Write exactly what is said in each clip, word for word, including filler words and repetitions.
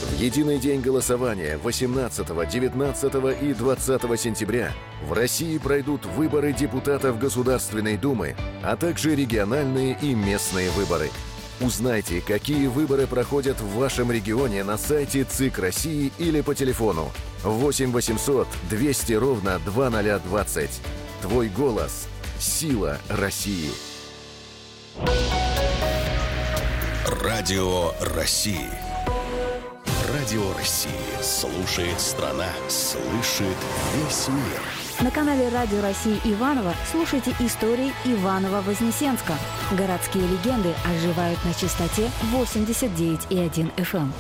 В единый день голосования восемнадцатого, девятнадцатого и двадцатого сентября в России пройдут выборы депутатов Государственной Думы, а также региональные и местные выборы. Узнайте, какие выборы проходят в вашем регионе на сайте ЦИК России или по телефону восемь восемьсот двести ровно двадцать двадцать. Твой голос – сила России. Радио России. Радио России. Слушает страна. Слышит весь мир. На канале Радио России Иваново слушайте истории Иваново-Вознесенска. Городские легенды оживают на частоте восемьдесят девять и один эф эм.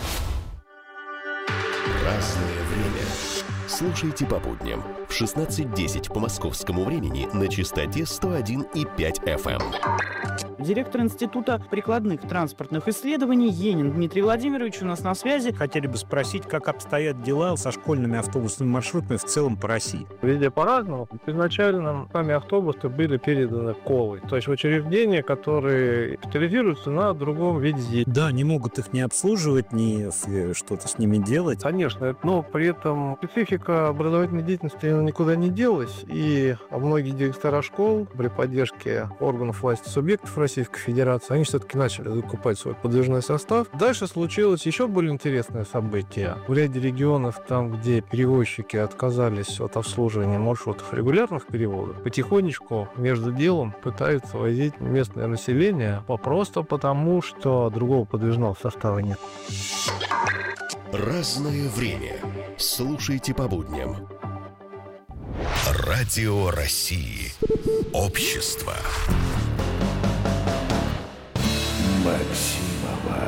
Разное время. Слушайте по будням в шестнадцать десять по московскому времени на частоте сто один и пять эф эм. Директор Института прикладных транспортных исследований Енин Дмитрий Владимирович у нас на связи. Хотели бы спросить, как обстоят дела со школьными автобусными маршрутами в целом по России? Везде по-разному. Изначально сами автобусы были переданы КОЛой, то есть в учреждения, которые специализируются на другом виде ездения. Да, не могут их не обслуживать, ни что-то с ними делать. Конечно, но при этом специфика образовательной деятельности никуда не делась, и многие директора школ при поддержке органов власти субъектов Российской Федерации, они все-таки начали закупать свой подвижной состав. Дальше случилось еще более интересное событие. В ряде регионов, там, где перевозчики отказались от обслуживания маршрутов регулярных переводов, потихонечку между делом пытаются возить местное население просто потому, что другого подвижного состава нет. Разное время. Слушайте по будням. Радио России. Общество. Максимова.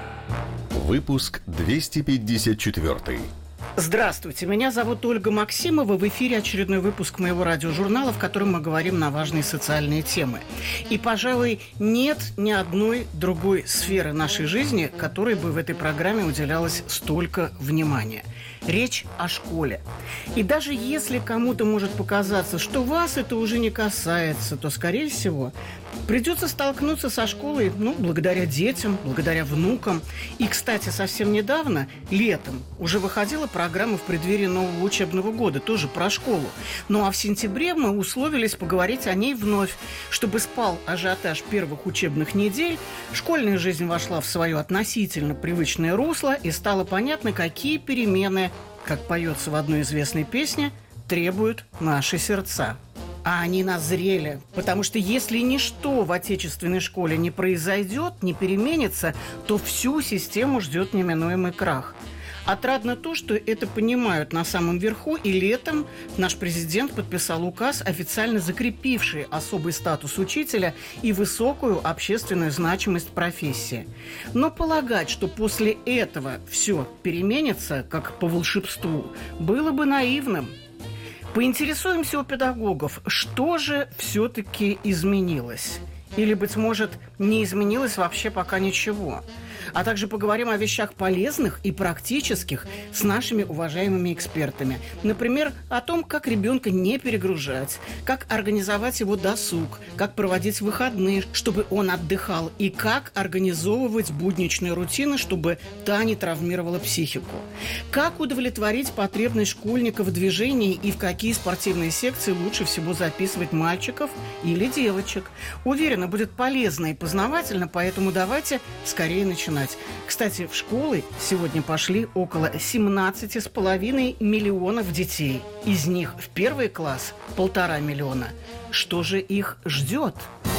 Выпуск двести пятьдесят четыре. Здравствуйте, меня зовут Ольга Максимова. В эфире очередной выпуск моего радиожурнала, в котором мы говорим на важные социальные темы. И, пожалуй, нет ни одной другой сферы нашей жизни, которой бы в этой программе уделялось столько внимания. Речь о школе. И даже если кому-то может показаться, что вас это уже не касается, то, скорее всего, придется столкнуться со школой, ну, благодаря детям, благодаря внукам. И, кстати, совсем недавно, летом, уже выходила программа в преддверии нового учебного года, тоже про школу. Ну, а в сентябре мы условились поговорить о ней вновь, чтобы спал ажиотаж первых учебных недель, школьная жизнь вошла в свое относительно привычное русло, и стало понятно, какие перемены, как поется в одной известной песне, требуют наши сердца. А они назрели, потому что если ничто в отечественной школе не произойдет, не переменится, то всю систему ждет неминуемый крах. Отрадно то, что это понимают на самом верху, и летом наш президент подписал указ, официально закрепивший особый статус учителя и высокую общественную значимость профессии. Но полагать, что после этого все переменится, как по волшебству, было бы наивным. Поинтересуемся у педагогов, что же все-таки изменилось? Или, быть может, не изменилось вообще пока ничего? А также поговорим о вещах полезных и практических с нашими уважаемыми экспертами. Например, о том, как ребенка не перегружать, как организовать его досуг, как проводить выходные, чтобы он отдыхал, и как организовывать будничные рутины, чтобы та не травмировала психику. Как удовлетворить потребность школьника в движении и в какие спортивные секции лучше всего записывать мальчиков или девочек. Уверена, будет полезно и познавательно, поэтому давайте скорее начинать. Кстати, в школы сегодня пошли около семнадцать с половиной миллионов детей. Из них в первый класс полтора миллиона. Что же их ждет?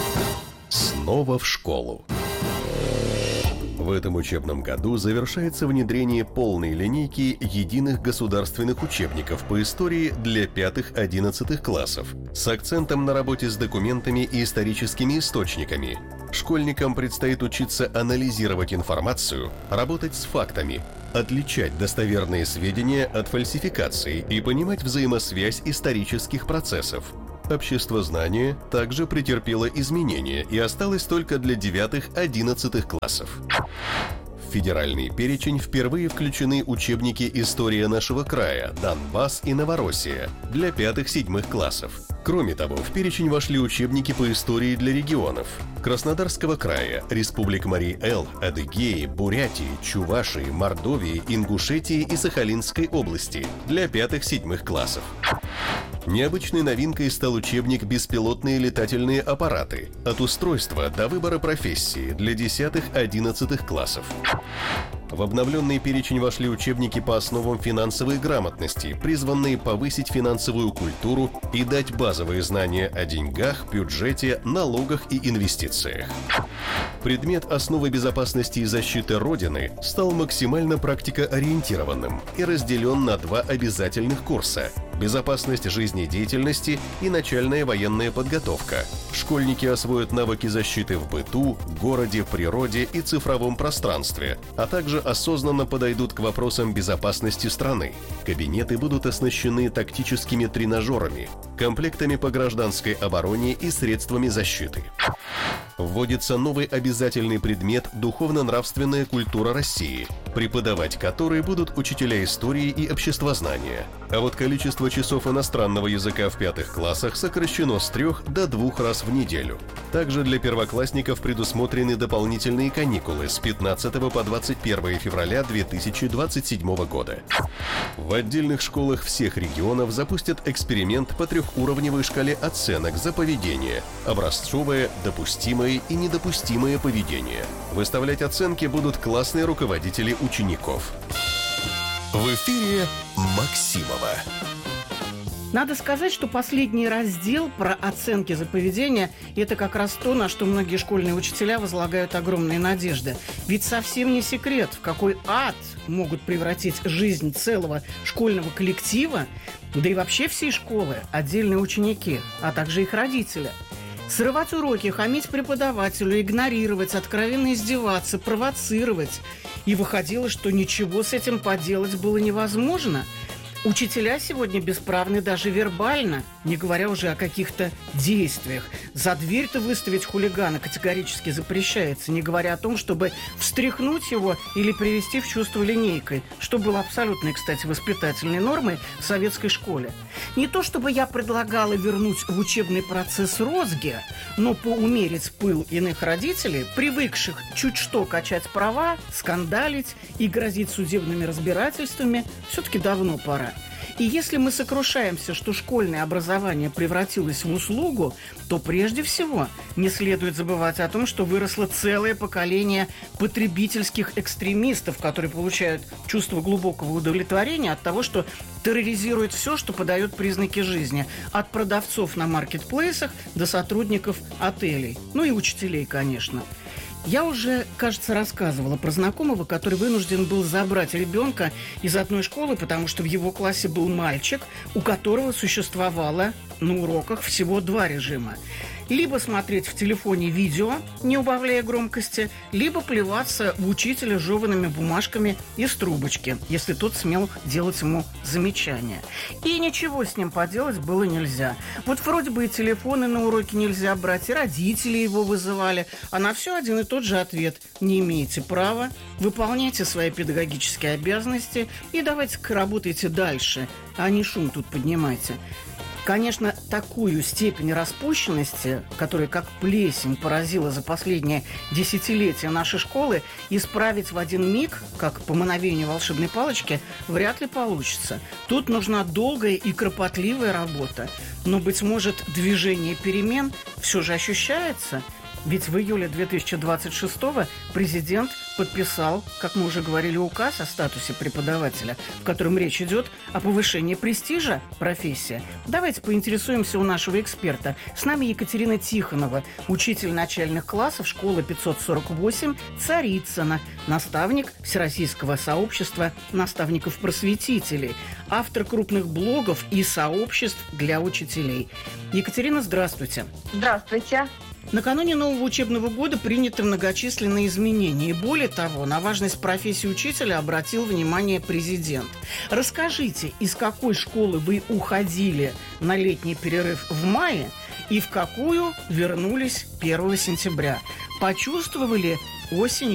Снова в школу. В этом учебном году завершается внедрение полной линейки единых государственных учебников по истории для пятых-одиннадцатых классов с акцентом на работе с документами и историческими источниками. Школьникам предстоит учиться анализировать информацию, работать с фактами, отличать достоверные сведения от фальсификации и понимать взаимосвязь исторических процессов. Обществознание также претерпело изменения и осталось только для девятых-одиннадцатых классов. В федеральный перечень впервые включены учебники «История нашего края», «Донбасс» и «Новороссия» для пятых-седьмых классов. Кроме того, в перечень вошли учебники по истории для регионов Краснодарского края, республик Марий-Эл, Адыгеи, Бурятии, Чувашии, Мордовии, Ингушетии и Сахалинской области для пятых-седьмых классов. Необычной новинкой стал учебник «Беспилотные летательные аппараты. От устройства до выбора профессии» для десятых-одиннадцатых классов. В обновленный перечень вошли учебники по основам финансовой грамотности, призванные повысить финансовую культуру и дать базовые знания о деньгах, бюджете, налогах и инвестициях. Предмет «Основы безопасности и защиты Родины» стал максимально практикоориентированным и разделен на два обязательных курса – «Безопасность жизнедеятельности» и «Начальная военная подготовка». Школьники освоят навыки защиты в быту, городе, природе и цифровом пространстве, а также осознанно подойдут к вопросам безопасности страны. Кабинеты будут оснащены тактическими тренажерами, комплектами по гражданской обороне и средствами защиты. Вводится новый обязательный предмет «Духовно-нравственная культура России», преподавать который будут учителя истории и обществознания. А вот количество часов иностранного языка в пятых классах сокращено с трех до двух раз в неделю. Также для первоклассников предусмотрены дополнительные каникулы с пятнадцатого по двадцать первое февраля две тысячи двадцать седьмого года. В отдельных школах всех регионов запустят эксперимент по трехуровневой шкале оценок за поведение – образцовое, допустимое и недопустимое поведение. Выставлять оценки будут классные руководители учеников. В эфире Максимова. Надо сказать, что последний раздел про оценки за поведение – это как раз то, на что многие школьные учителя возлагают огромные надежды. Ведь совсем не секрет, в какой ад могут превратить жизнь целого школьного коллектива, да и вообще всей школы, отдельные ученики, а также их родители. Срывать уроки, хамить преподавателю, игнорировать, откровенно издеваться, провоцировать. И выходило, что ничего с этим поделать было невозможно. Учителя сегодня бесправны даже вербально, не говоря уже о каких-то действиях. За дверь-то выставить хулигана категорически запрещается, не говоря о том, чтобы встряхнуть его или привести в чувство линейкой, что было абсолютной, кстати, воспитательной нормой в советской школе. Не то чтобы я предлагала вернуть в учебный процесс розги, но поумерить пыл иных родителей, привыкших чуть что качать права, скандалить и грозить судебными разбирательствами, все-таки давно пора. И если мы сокрушаемся, что школьное образование превратилось в услугу, то прежде всего не следует забывать о том, что выросло целое поколение потребительских экстремистов, которые получают чувство глубокого удовлетворения от того, что терроризирует все, что подает признаки жизни. От продавцов на маркетплейсах до сотрудников отелей. Ну и учителей, конечно. Я уже, кажется, рассказывала про знакомого, который вынужден был забрать ребенка из одной школы, потому что в его классе был мальчик, у которого существовало на уроках всего два режима. Либо смотреть в телефоне видео, не убавляя громкости, либо плеваться в учителя жеванными бумажками из трубочки, если тот смел делать ему замечания. И ничего с ним поделать было нельзя. Вот вроде бы и телефоны на уроке нельзя брать, и родители его вызывали, а на все один и тот же ответ: не имеете права, выполняйте свои педагогические обязанности и давайте-ка работайте дальше, а не шум тут поднимайте. Конечно, такую степень распущенности, которая как плесень поразила за последние десятилетия нашей школы, исправить в один миг, как по мановению волшебной палочки, вряд ли получится. Тут нужна долгая и кропотливая работа. Но, быть может, движение перемен все же ощущается. Ведь в июле две тысячи двадцать шестого президент подписал, как мы уже говорили, указ о статусе преподавателя, в котором речь идет о повышении престижа профессии. Давайте поинтересуемся у нашего эксперта. С нами Екатерина Тихонова, учитель начальных классов школы пятьсот сорок восемь Царицына, наставник Всероссийского сообщества наставников-просветителей, автор крупных блогов и сообществ для учителей. Екатерина, здравствуйте. Здравствуйте. Накануне нового учебного года приняты многочисленные изменения. И более того, на важность профессии учителя обратил внимание президент. Расскажите, из какой школы вы уходили на летний перерыв в мае и в какую вернулись первого сентября? Почувствовали осень